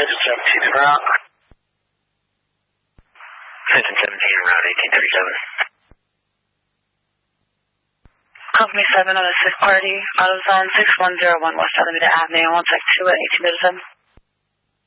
17 route. 17, route 1837. Company 7 on a 6 party, AutoZone 6101 West Alameda Avenue, 1 Tech 2 at 1837.